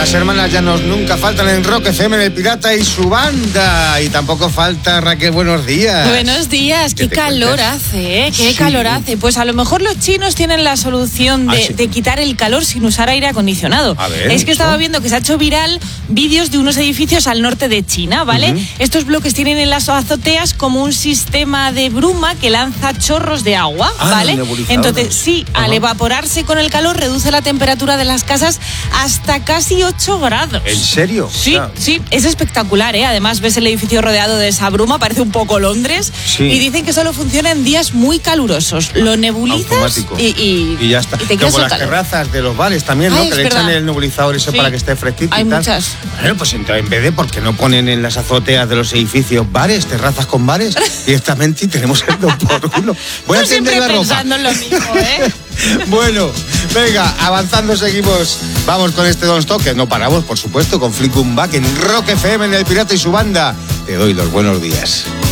Las hermanas Llanos nunca faltan en Rock FM, en El Pirata y su banda. Y tampoco falta Raquel, buenos días. Buenos días, qué calor hace, ¿eh? Qué calor hace. Pues a lo mejor los chinos tienen la solución de quitar el calor sin usar aire acondicionado. A ver, es que estaba viendo que se ha hecho viral vídeos de unos edificios al norte de China, ¿vale? Estos bloques tienen en las azoteas como un sistema de bruma que lanza chorros de agua, ¿vale? Entonces, al evaporarse con el calor reduce la temperatura de las casas hasta casi 8 grados. ¿En serio? Sí, es espectacular, ¿eh? Además ves el edificio rodeado de esa bruma, parece un poco Londres. Y dicen que solo funciona en días muy calurosos. Lo nebulizas y ya está. Y te quedas como las calor. terrazas de los bares también, ¿no? Que le echan el nebulizador ese para que esté fresquito. Hay y tal. muchas. Bueno, pues entonces en vez de, ¿por qué no ponen en las azoteas de los edificios bares, terrazas con bares? Directamente y tenemos el 2x1. Voy a tender la ropa. Pensando en lo mismo, ¿eh? Bueno, venga, avanzando seguimos. Vamos con este Don't Stop, que no paramos, por supuesto, con Fleetwood Mac en Rock FM, en El Pirata y su banda. Te doy los buenos días.